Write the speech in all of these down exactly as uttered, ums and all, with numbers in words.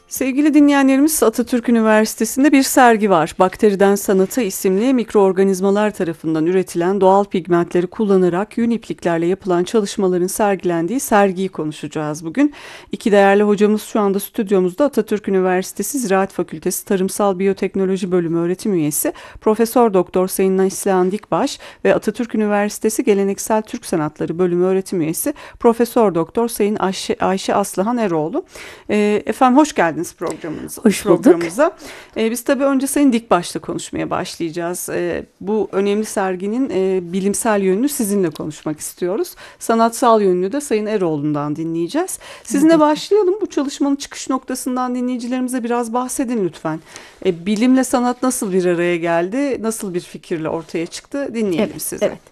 Sevgili dinleyenlerimiz, Atatürk Üniversitesi'nde bir sergi var. Bakteriden Sanata isimli mikroorganizmalar tarafından üretilen doğal pigmentleri kullanarak yün ipliklerle yapılan çalışmaların sergilendiği sergiyi konuşacağız bugün. İki değerli hocamız şu anda stüdyomuzda. Atatürk Üniversitesi Ziraat Fakültesi Tarımsal Biyoteknoloji Bölümü öğretim üyesi Profesör Doktor Sayın Neslihan Dikbaş ve Atatürk Üniversitesi Geleneksel Türk Sanatları Bölümü öğretim üyesi Profesör Doktor Sayın Ayşe, Ayşe Aslıhan Eroğlu. E, efendim hoş geldiniz programımıza. Hoş bulduk. Programımıza. Ee, biz tabii önce Sayın Dikbaş'la konuşmaya başlayacağız. Ee, bu önemli serginin e, bilimsel yönünü sizinle konuşmak istiyoruz. Sanatsal yönünü de Sayın Eroğlu'ndan dinleyeceğiz. Sizinle evet. başlayalım. Bu çalışmanın çıkış noktasından dinleyicilerimize biraz bahsedin lütfen. Ee, bilimle sanat nasıl bir araya geldi? Nasıl bir fikirle ortaya çıktı? Dinleyelim evet, sizi. Evet.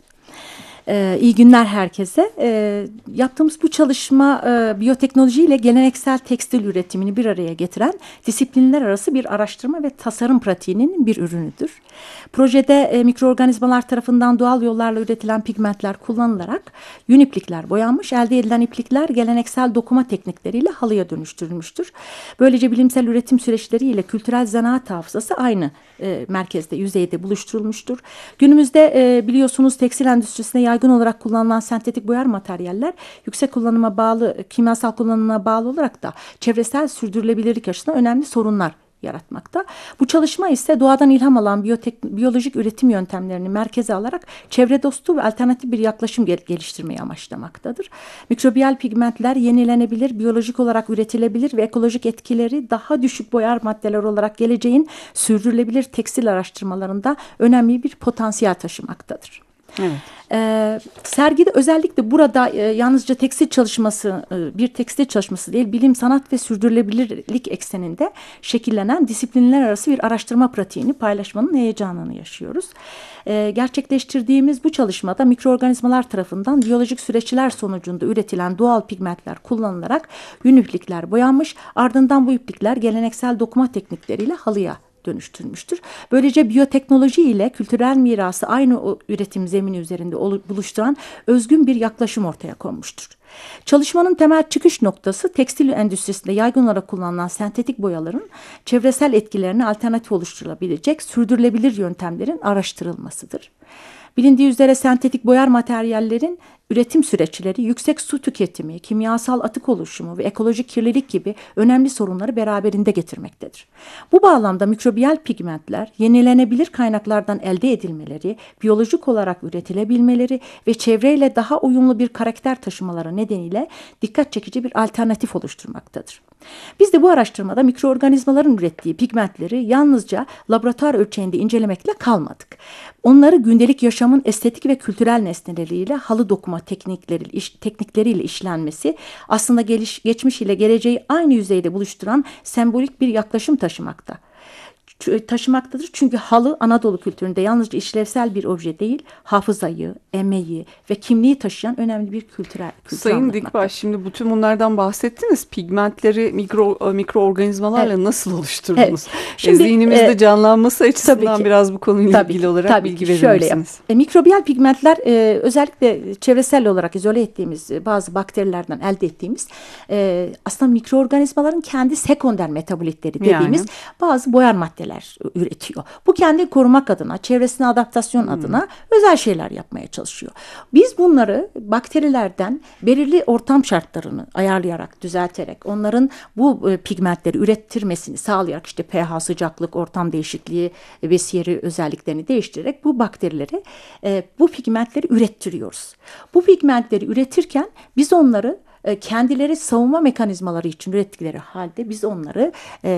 Ee, iyi günler herkese. Ee, yaptığımız bu çalışma e, biyoteknoloji ile geleneksel tekstil üretimini bir araya getiren disiplinler arası bir araştırma ve tasarım pratiğinin bir ürünüdür. Projede e, mikroorganizmalar tarafından doğal yollarla üretilen pigmentler kullanılarak yün iplikler boyanmış, elde edilen iplikler geleneksel dokuma teknikleriyle halıya dönüştürülmüştür. Böylece bilimsel üretim süreçleriyle kültürel zanaat hafızası aynı e, merkezde, yüzeyde buluşturulmuştur. Günümüzde e, biliyorsunuz tekstil endüstrisine yaygın olarak kullanılan sentetik boyar materyaller yüksek kullanıma bağlı, kimyasal kullanıma bağlı olarak da çevresel sürdürülebilirlik açısından önemli sorunlar yaratmakta. Bu çalışma ise doğadan ilham alan biyotek, biyolojik üretim yöntemlerini merkeze alarak çevre dostu ve alternatif bir yaklaşım gel geliştirmeyi amaçlamaktadır. Mikrobiyal pigmentler yenilenebilir, biyolojik olarak üretilebilir ve ekolojik etkileri daha düşük boyar maddeler olarak geleceğin sürdürülebilir tekstil araştırmalarında önemli bir potansiyel taşımaktadır. Evet. Ee, sergide özellikle burada e, yalnızca tekstil çalışması e, bir tekstil çalışması değil, bilim, sanat ve sürdürülebilirlik ekseninde şekillenen disiplinler arası bir araştırma pratiğini paylaşmanın heyecanını yaşıyoruz. Ee, gerçekleştirdiğimiz bu çalışmada mikroorganizmalar tarafından biyolojik süreçler sonucunda üretilen doğal pigmentler kullanılarak yün iplikler boyanmış, ardından bu iplikler geleneksel dokuma teknikleriyle halıya dönüştürmüştür. Böylece biyoteknoloji ile kültürel mirası aynı o üretim zemini üzerinde buluşturan özgün bir yaklaşım ortaya konmuştur. Çalışmanın temel çıkış noktası tekstil endüstrisinde yaygın olarak kullanılan sentetik boyaların çevresel etkilerine alternatif oluşturulabilecek sürdürülebilir yöntemlerin araştırılmasıdır. Bilindiği üzere sentetik boyar materyallerin üretim süreçleri yüksek su tüketimi, kimyasal atık oluşumu ve ekolojik kirlilik gibi önemli sorunları beraberinde getirmektedir. Bu bağlamda mikrobiyal pigmentler yenilenebilir kaynaklardan elde edilmeleri, biyolojik olarak üretilebilmeleri ve çevreyle daha uyumlu bir karakter taşımaları nedeniyle dikkat çekici bir alternatif oluşturmaktadır. Biz de bu araştırmada mikroorganizmaların ürettiği pigmentleri yalnızca laboratuvar ölçeğinde incelemekle kalmadık. Onları gündelik yaşamın estetik ve kültürel nesneleriyle halı dokuma teknikleri, iş, teknikleriyle işlenmesi aslında geliş, geçmiş ile geleceği aynı yüzeyde buluşturan sembolik bir yaklaşım taşımakta. taşımaktadır. Çünkü halı Anadolu kültüründe yalnızca işlevsel bir obje değil, hafızayı, emeği ve kimliği taşıyan önemli bir kültürel kültür Sayın Dikbaş, şimdi bütün bunlardan bahsettiniz. Pigmentleri mikro mikroorganizmalarla evet. nasıl oluşturdunuz? Evet. Şimdi, Zihnimizde e, canlanması açısından biraz bu konuyla ilgili ki, olarak bilgi verir şöyle misiniz? E, mikrobiyal pigmentler e, özellikle çevresel olarak izole ettiğimiz bazı bakterilerden elde ettiğimiz e, aslında mikroorganizmaların kendi sekonder metabolitleri dediğimiz yani. bazı boyar maddeleri üretiyor. Bu kendini korumak adına, çevresine adaptasyon hmm. adına özel şeyler yapmaya çalışıyor. Biz bunları bakterilerden belirli ortam şartlarını ayarlayarak, düzelterek, onların bu pigmentleri ürettirmesini sağlayarak, işte pH, sıcaklık, ortam değişikliği vesaire özelliklerini değiştirerek bu bakterileri, bu pigmentleri ürettiriyoruz. Bu pigmentleri üretirken biz onları kendileri savunma mekanizmaları için ürettikleri halde biz onları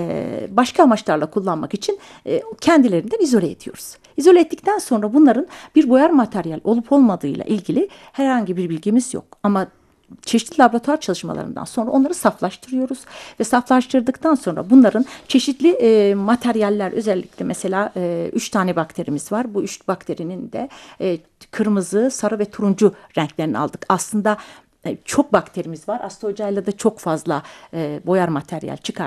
başka amaçlarla kullanmak için kendilerinden izole ediyoruz. İzole ettikten sonra bunların bir boyar materyal olup olmadığıyla ilgili herhangi bir bilgimiz yok. Ama çeşitli laboratuvar çalışmalarından sonra onları saflaştırıyoruz ve saflaştırdıktan sonra bunların çeşitli e, materyaller, özellikle mesela e, üç tane bakterimiz var. Bu üç bakterinin de e, kırmızı, sarı ve turuncu renklerini aldık. Aslında çok bakterimiz var. Aslı Hoca'yla da çok fazla e, boyar materyal çıkardık.